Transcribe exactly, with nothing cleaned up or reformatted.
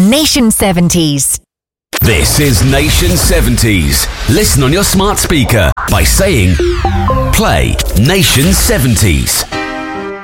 Nation seventies. This is Nation seventies. Listen on your smart speaker by saying, play Nation seventies.